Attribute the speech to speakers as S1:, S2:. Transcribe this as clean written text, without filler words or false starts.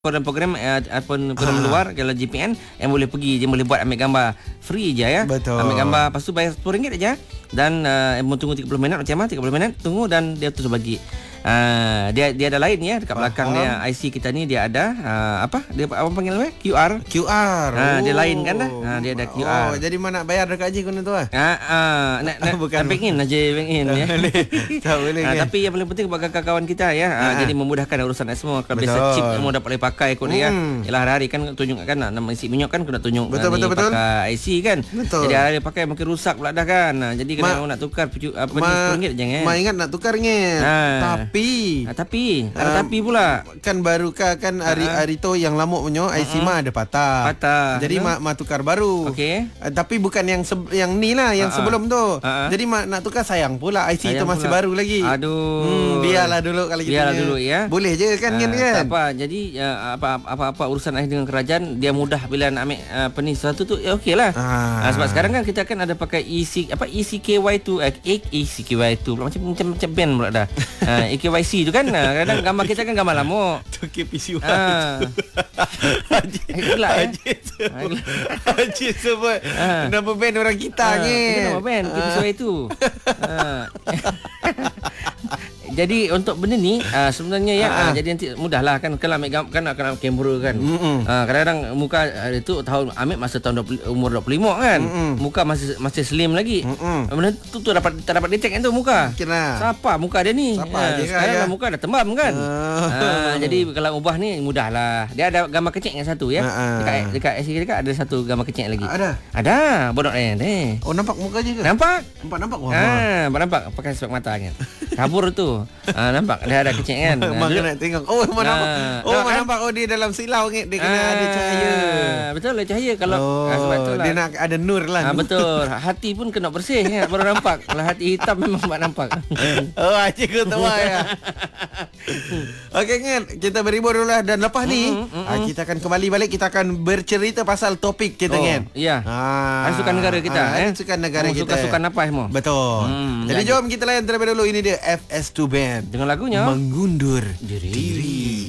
S1: program program luar kalau GPN yang boleh pergi, dia boleh buat ambil gambar free je ya.
S2: Betul.
S1: Ambil gambar lepas tu bayar RM10 aja dan mau tunggu 30 minit macam mana 30 minit tunggu dan dia terus bagi. Dia ada lain ya dekat belakang dia IC kita ni dia ada apa dia apa panggil apa QR. Dia lain kan dah. Dia ada QR.
S2: Oh, jadi mana nak bayar dekat Haji guna tu ah?
S1: Nak
S2: Bukan.
S1: bank in aja bank in ya.
S2: Tak boleh kan?
S1: Tapi yang paling penting bagi kawan-kawan kita ya, jadi memudahkan urusan semua. Kalau biasa chip semua dapat boleh pakai kot ya. Yalah hari-hari kan tunjuk kan nak isi minyak kan kena tunjuk pakai IC kan.
S2: Betul.
S1: Jadi hari pakai makin rosak pula dah kan. Jadi kena nak tukar apa ni RM10 jangan.
S2: Ingat nak tukar ngit. Tapi
S1: ada tapi pula.
S2: Kan baru kan hari tu yang lama punya IC mah ada patah. Jadi mak tukar baru.
S1: Okey.
S2: Tapi bukan yang ni lah yang sebelum tu. Jadi mak nak tukar sayang pula IC tu masih baru lagi.
S1: Aduh.
S2: Biarlah dulu kali gitu.
S1: Biarlah dulu ya.
S2: Boleh je kan kan.
S1: Tak apa. Jadi apa urusan dengan kerajaan dia mudah bila nak ambil apa ni sesuatu tu okeylah. Sebab sekarang kan kita kan ada pakai ECKY2 ECKY2 macam band pula dah. EKYC tu kan kadang gambar kita kan gambar lama.
S2: Tu KPC Haji sebut nama band orang kita ni.
S1: Nama band KPC tu. Jadi untuk benda ni sebenarnya ya jadi nanti mudahlah kan kalau ambil kan nak kena kamera kan. Kadang-kadang muka itu tahun ambil masa tahun umur 25 kan. Muka masih slim lagi. Benda tu dapat detect kan tu muka. Siapa muka dia ni? Sekarang muka dah tembam kan. Jadi kalau ubah ni mudahlah. Dia ada gambar kecil yang satu ya. Dekat IC dekat ada satu gambar kecil lagi. Ada. Bodok ni.
S2: Oh nampak muka je ke?
S1: Nampak.
S2: Wah.
S1: Nampak pakai spek mata kan. Kabur tu. Nampak dia ada kecil kan.
S2: Mak nak tengok. Nampak. Nampak dia dalam silau ni dia kena ada cahaya.
S1: Betul lah cahaya kalau sebab tu lah.
S2: Dia nak ada nur lah.
S1: Betul. Hati pun kena bersih kan baru nampak. Kalau hati hitam memang tak nampak.
S2: Haji kau tahu ya. Okey kan, kita berhibur dulu lah dan lepas ni kita akan kembali balik, kita akan bercerita pasal topik kita kan.
S1: Ya. Sukan negara kita
S2: sukan negara kita.
S1: Sukan apa semua.
S2: Betul. Jadi jom kita layan terlebih dahulu, ini dia FS2 Band
S1: dengan lagunya
S2: Mengundur Diri.